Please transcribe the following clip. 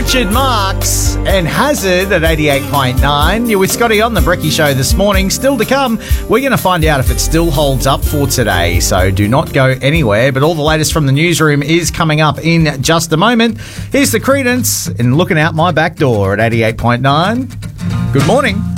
Richard Marx and Hazard at 88.9. You're with Scotty on the Brekkie Show this morning. Still to come, we're going to find out if it still holds up for today. So do not go anywhere. But all the latest from the newsroom is coming up in just a moment. Here's the Credence in Looking Out My Back Door at 88.9. Good morning.